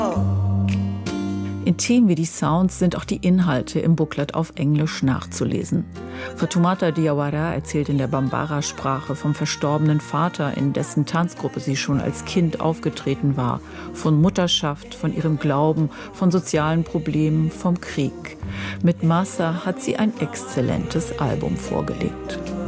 Intim wie die Sounds sind auch die Inhalte im Booklet auf Englisch nachzulesen. Fatoumata Diawara erzählt in der Bambara-Sprache vom verstorbenen Vater, in dessen Tanzgruppe sie schon als Kind aufgetreten war, von Mutterschaft, von ihrem Glauben, von sozialen Problemen, vom Krieg. Mit Massa hat sie ein exzellentes Album vorgelegt.